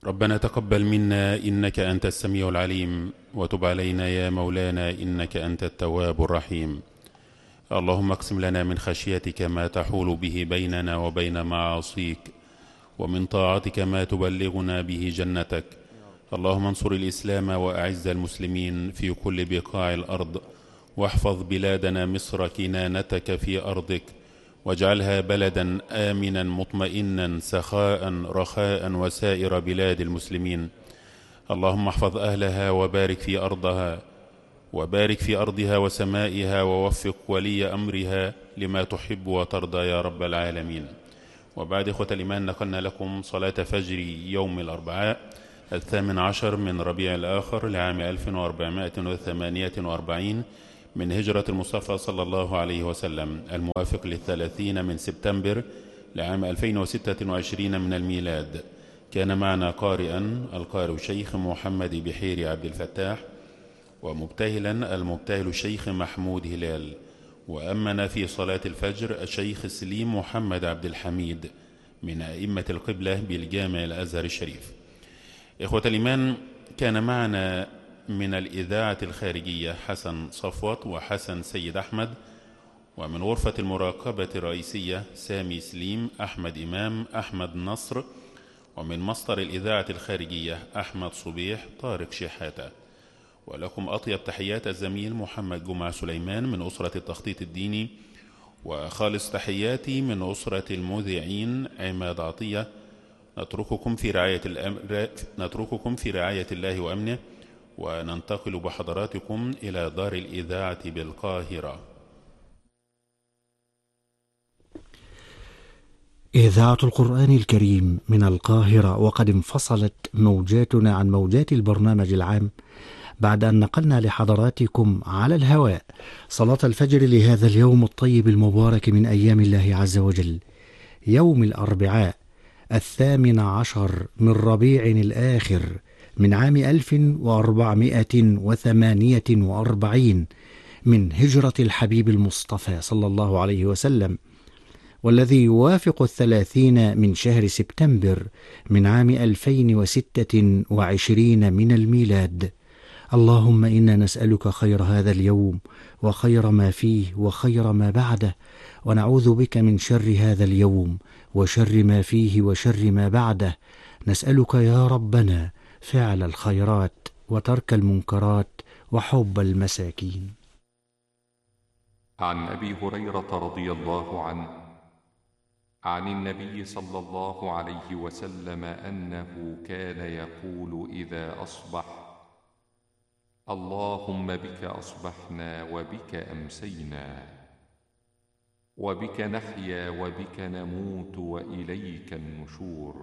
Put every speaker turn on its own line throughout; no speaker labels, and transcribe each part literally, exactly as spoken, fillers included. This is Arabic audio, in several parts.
ربنا تقبل منا إنك أنت السميع العليم، وتب علينا يا مولانا إنك أنت التواب الرحيم. اللهم اقسم لنا من خشيتك ما تحول به بيننا وبين معاصيك، ومن طاعتك ما تبلغنا به جنتك. اللهم انصر الإسلام وأعز المسلمين في كل بقاع الأرض، واحفظ بلادنا مصر كنانتك في أرضك، واجعلها بلدا آمنا مطمئنا سخاء رخاء وسائر بلاد المسلمين. اللهم احفظ أهلها وبارك في أرضها وبارك في أرضها وسمائها، ووفق ولي أمرها لما تحب وترضى يا رب العالمين. وبعد إخوة الإيمان، نقلنا لكم صلاة فجر يوم الأربعاء الثامن عشر من ربيع الآخر لعام ألف وأربعمائة وثمانية وأربعين من هجرة المصطفى صلى الله عليه وسلم، الموافق للثلاثين من سبتمبر لعام ألفين وستة وعشرين من الميلاد. كان معنا قارئا القارئ الشيخ محمد بحيري عبد الفتاح، ومبتهلا المبتهل الشيخ محمود هلال، وأمنا في صلاة الفجر الشيخ سليم محمد عبد الحميد من أئمة القبلة بالجامع الأزهر الشريف. إخوة الإيمان، كان معنا من الإذاعة الخارجية حسن صفوت وحسن سيد أحمد، ومن غرفة المراقبة الرئيسية سامي سليم، أحمد إمام، أحمد نصر، ومن مصدر الإذاعة الخارجية أحمد صبيح، طارق شحاتة. ولكم أطيب تحيات الزميل محمد جمعة سليمان من أسرة التخطيط الديني، وخالص تحياتي من أسرة المذيعين عماد عطية. نترككم في رعاية الأمر نترككم في رعاية الله وأمنه، وننتقل بحضراتكم إلى دار الإذاعة بالقاهرة.
إذاعة القرآن الكريم من القاهرة، وقد انفصلت موجاتنا عن موجات البرنامج العام بعد أن نقلنا لحضراتكم على الهواء صلاة الفجر لهذا اليوم الطيب المبارك من أيام الله عز وجل، يوم الأربعاء الثامن عشر من ربيع الآخر من عام ألف وأربعمائة وثمانية وأربعين من هجرة الحبيب المصطفى صلى الله عليه وسلم، والذي يوافق الثلاثين من شهر سبتمبر من عام ألفين وستة وعشرين من الميلاد. اللهم إنا نسألك خير هذا اليوم وخير ما فيه وخير ما بعده، ونعوذ بك من شر هذا اليوم وشر ما فيه وشر ما بعده. نسألك يا ربنا فعل الخيرات وترك المنكرات وحب المساكين.
عن أبي هريرة رضي الله عنه عن النبي صلى الله عليه وسلم أنه كان يقول إذا أصبح: اللهم بك أصبحنا وبك أمسينا، وبك نحيا وبك نموت وإليك النشور.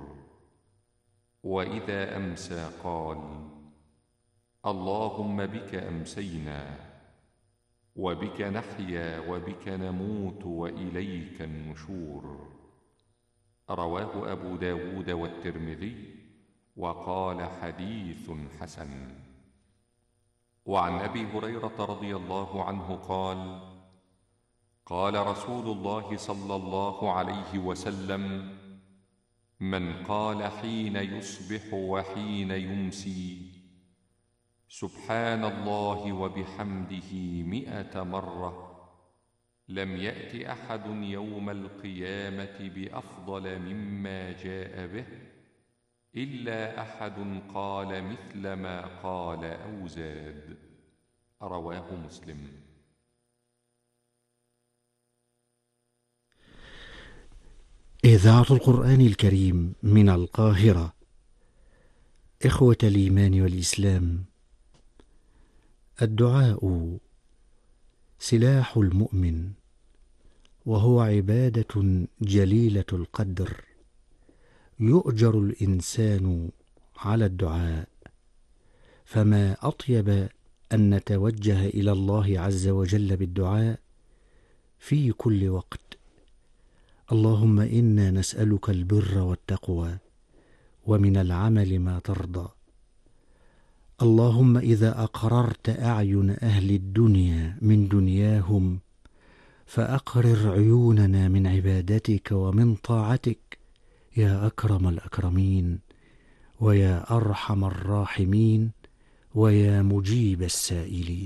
وإذا أمسى قال: اللهم بك أمسينا وبك نحيا وبك نموت وإليك النشور. رواه أبو داود والترمذي، وقال حديث حسن. وعن أبي هريرة رضي الله عنه قال: قال رسول الله صلى الله عليه وسلم: من قال حين يصبح وحين يمسي سبحان الله وبحمده مئة مرة، لم يأت أحد يوم القيامة بأفضل مما جاء به إلا أحد قال مثل ما قال أو زاد. رواه مسلم.
إذاعة القرآن الكريم من القاهرة. إخوة الإيمان والإسلام، الدعاء سلاح المؤمن، وهو عبادة جليلة القدر، يؤجر الإنسان على الدعاء، فما أطيب أن نتوجه إلى الله عز وجل بالدعاء في كل وقت. اللهم إنا نسألك البر والتقوى ومن العمل ما ترضى. اللهم إذا أقررت أعين أهل الدنيا من دنياهم فأقرر عيوننا من عبادتك ومن طاعتك يا أكرم الأكرمين. ويا أرحم الراحمين ويا مجيب السائلين.